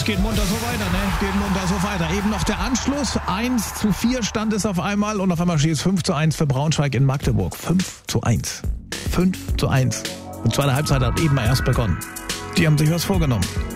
es geht munter so weiter, ne? Geht munter so weiter. Eben noch der Anschluss. 1:4 stand es auf einmal und auf einmal steht es 5:1 für Braunschweig in Magdeburg. 5:1. 5:1. Und zweite Halbzeit hat eben erst begonnen. Die haben sich was vorgenommen.